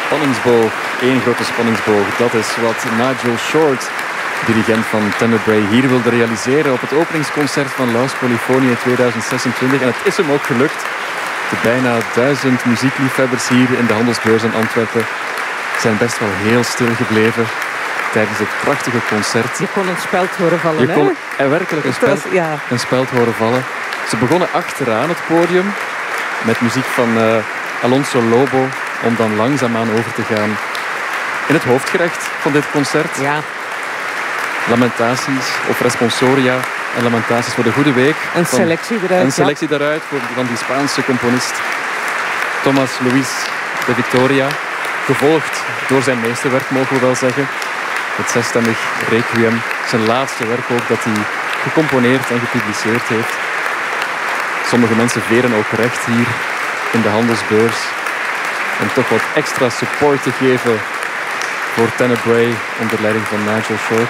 spanningsboog. Eén grote spanningsboog. Dat is wat Nigel Short, dirigent van Tenebrae, hier wilde realiseren op het openingsconcert van Laus Polyphonie in 2026. En het is hem ook gelukt. De bijna 1000 muziekliefhebbers hier in de Handelsbeurs in Antwerpen zijn best wel heel stil gebleven tijdens het prachtige concert. Je kon een speld horen vallen, Je kon werkelijk een speld horen vallen. Ze begonnen achteraan het podium met muziek van Alonso Lobo, om dan langzaamaan over te gaan in het hoofdgerecht van dit concert. Ja. Lamentaties of responsoria en lamentaties voor de Goede Week. Een selectie eruit. Een selectie daaruit van die Spaanse componist Tomás Luis de Victoria. Gevolgd door zijn meesterwerk, mogen we wel zeggen. Het zesstemmig Requiem. Zijn laatste werk ook dat hij gecomponeerd en gepubliceerd heeft. Sommige mensen veren ook recht hier in de Handelsbeurs om toch wat extra support te geven voor Tenebrae onder leiding van Nigel Short.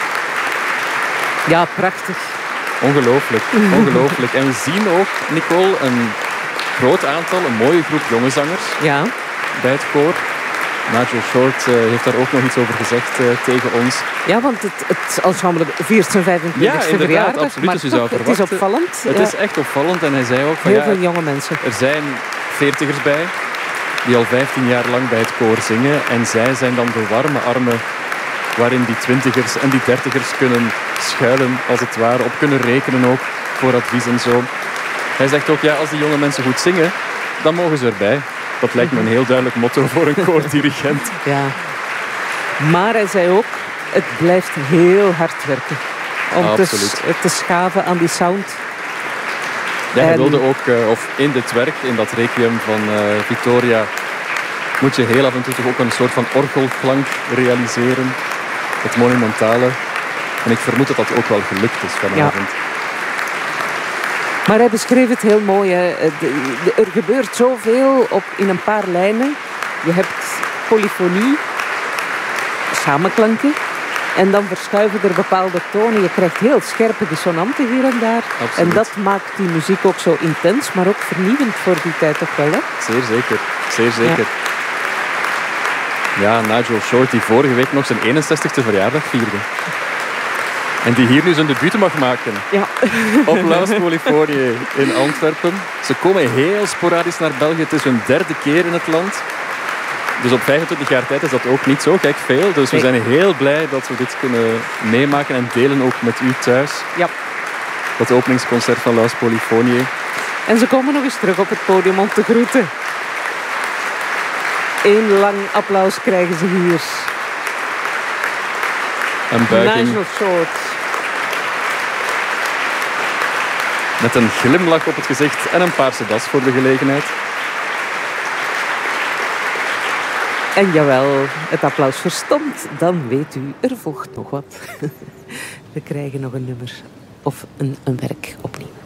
Ja, prachtig. Ongelooflijk, ongelooflijk. En we zien ook, Nicole, een groot aantal, een mooie groep jonge zangers bij het koor. Nigel Short heeft daar ook nog iets over gezegd tegen ons. Ja, want het ensemble viert zijn 25e verjaardag. Absoluut, maar dus toch, het is opvallend. Het is echt opvallend en hij zei ook van heel veel jonge mensen. Er zijn 40ers bij die al 15 jaar lang bij het koor zingen. En zij zijn dan de warme armen waarin die 20ers en die 30ers kunnen schuilen, als het ware, op kunnen rekenen ook voor advies en zo. Hij zegt ook, als die jonge mensen goed zingen, dan mogen ze erbij. Dat lijkt me een heel duidelijk motto voor een koordirigent. Ja. Maar hij zei ook, het blijft heel hard werken om te schaven aan die sound. Ja, hij wilde ook, of in dit werk, in dat requiem van Victoria, moet je heel af en toe toch ook een soort van orgelklank realiseren. Het monumentale. En ik vermoed dat dat ook wel gelukt is vanavond. Ja. Maar hij beschreef het heel mooi. Hè. Er gebeurt zoveel in een paar lijnen. Je hebt polyfonie, samenklanken. En dan verschuiven er bepaalde tonen. Je krijgt heel scherpe dissonanten hier en daar. Absoluut. En dat maakt die muziek ook zo intens, maar ook vernieuwend voor die tijd toch wel. Hè? Zeer zeker, zeer zeker. Ja, Nigel Short die vorige week nog zijn 61e verjaardag vierde. En die hier nu zijn debuut mag maken. Ja. Op Laus Polyphonie in Antwerpen. Ze komen heel sporadisch naar België. Het is hun derde keer in het land. Dus op 25 jaar tijd is dat ook niet zo gek veel. Dus we zijn heel blij dat we dit kunnen meemaken en delen ook met u thuis. Ja. Dat openingsconcert van Laus Polyphonie. En ze komen nog eens terug op het podium om te groeten. Eén lang applaus krijgen ze hier. Een buiging. Nigel Short. Met een glimlach op het gezicht en een paarse das voor de gelegenheid. En jawel, het applaus verstomt. Dan weet u, er volgt nog wat. We krijgen nog een nummer of een werk opnieuw.